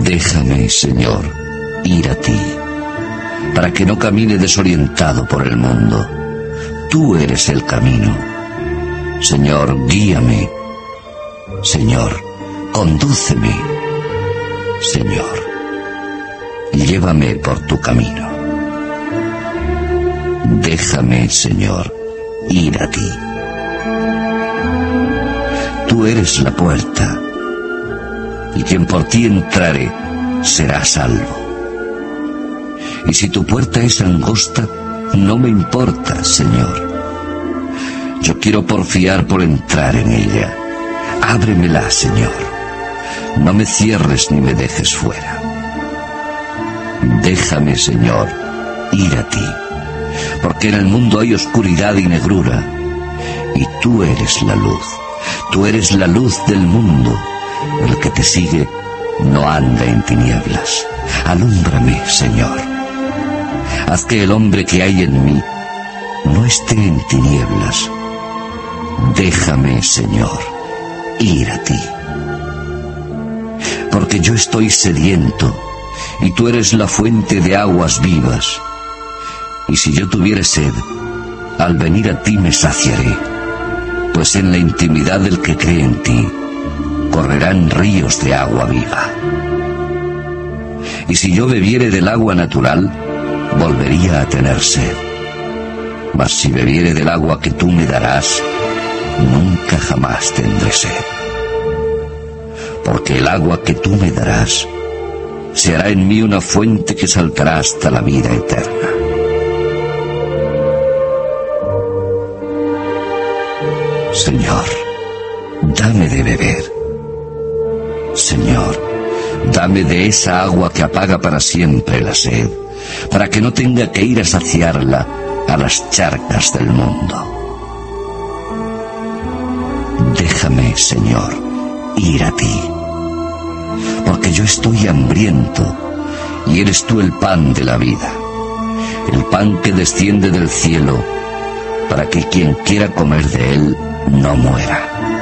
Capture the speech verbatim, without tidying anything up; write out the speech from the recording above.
Déjame, Señor, ir a ti, para que no camine desorientado por el mundo. Tú eres el camino. Señor, guíame. Señor, condúceme. Señor, llévame por tu camino. Déjame, Señor, ir a ti. Tú eres la puerta, y quien por ti entrare será salvo. Y si tu puerta es angosta, no me importa, Señor. Yo quiero porfiar por entrar en ella. Ábremela, Señor. No me cierres ni me dejes fuera. Déjame, Señor, ir a ti, porque en el mundo hay oscuridad y negrura, y tú eres la luz. Tú eres la luz del mundo. El que te sigue no anda en tinieblas. Alúmbrame, Señor. Haz que el hombre que hay en mí no esté en tinieblas. Déjame, Señor, ir a ti. Porque yo estoy sediento, y tú eres la fuente de aguas vivas. Y si yo tuviere sed, al venir a ti me saciaré, pues en la intimidad del que cree en ti correrán ríos de agua viva. Y si yo bebiere del agua natural, volvería a tener sed. Mas si bebiere del agua que tú me darás, nunca jamás tendré sed. Porque el agua que tú me darás se hará en mí una fuente que saltará hasta la vida eterna. Señor, dame de beber. Señor, dame de esa agua que apaga para siempre la sed, para que no tenga que ir a saciarla a las charcas del mundo. Déjame, Señor, ir a ti, porque yo estoy hambriento, y eres tú el pan de la vida, el pan que desciende del cielo, para que quien quiera comer de él no muera.